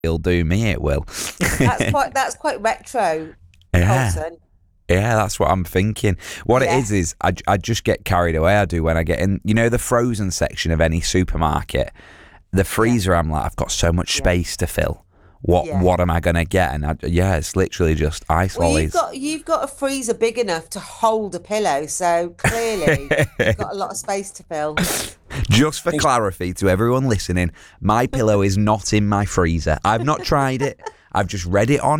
It'll do me. It will. That's quite retro, Yeah. Colson. Yeah, that's what I'm thinking. What it Yeah, is I just get carried away. I do when I get in, the frozen section of any supermarket, the yeah, freezer. I'm like, I've got so much yeah, space to fill. What yeah. what am I gonna get? And it's literally just ice Well, you've lollies. got you've got a freezer big enough to hold a pillow, so clearly you've got a lot of space to fill. Just for clarity to everyone listening, my pillow is not in my freezer. I've not tried it. I've just read it on